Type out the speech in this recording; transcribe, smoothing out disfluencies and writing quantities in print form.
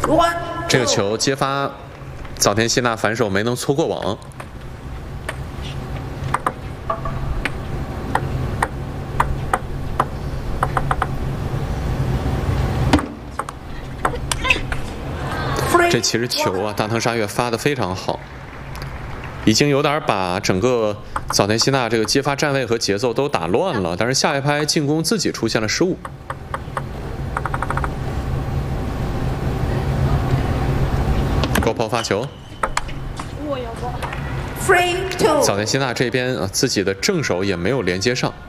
这个球接发，早田希娜反手没能搓过网。这其实球啊，大藤沙月发的非常好，已经有点把整个早田希娜这个接发站位和节奏都打乱了。但是下一拍进攻自己出现了失误。高抛发球，早田希娜这边啊自己的正手也没有连接上。